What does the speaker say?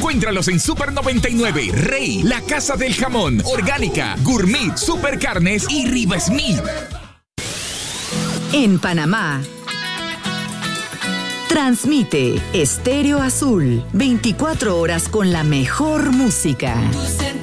Encuéntralos en Super 99, Rey, La Casa del Jamón, Orgánica, Gourmet, Super Carnes y Riva Smith. En Panamá, transmite Estéreo Azul, 24 horas con la mejor música.